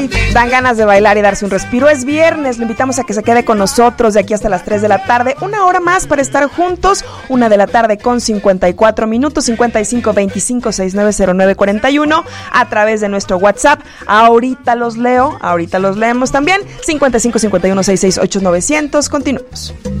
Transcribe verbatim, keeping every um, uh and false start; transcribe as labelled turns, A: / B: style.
A: Dan ganas de bailar y darse un respiro. Es viernes, lo invitamos a que se quede con nosotros de aquí hasta las tres de la tarde. Una hora más para estar juntos. Una de la tarde con cincuenta y cuatro minutos. cincuenta y cinco veinticinco sesenta y nueve cero nueve cuarenta y uno a través de nuestro WhatsApp. Ahorita los leo, ahorita los leemos también. cincuenta y cinco cincuenta y uno sesenta y seis ocho novecientos. Continuamos.